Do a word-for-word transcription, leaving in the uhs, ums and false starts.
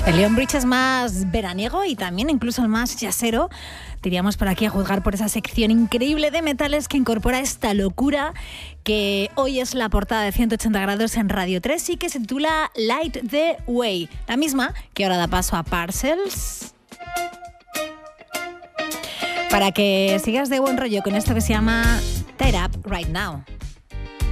El Leon Bridge es más veraniego y también incluso el más jazzero. Diríamos por aquí a juzgar por esa sección increíble de metales que incorpora esta locura que hoy es la portada de ciento ochenta grados en Radio tres y que se titula Light the Way. La misma que ahora da paso a Parcels. Para que sigas de buen rollo con esto que se llama Tied Up Right Now.